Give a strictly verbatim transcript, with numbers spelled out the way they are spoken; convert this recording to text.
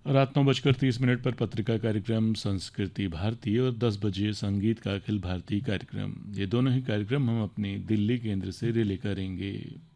रात नौ बजकर तीस मिनट पर पत्रिका कार्यक्रम संस्कृति भारती और दस बजे संगीत का अखिल भारतीय कार्यक्रम। ये दोनों ही कार्यक्रम हम अपने दिल्ली केंद्र से रिले करेंगे।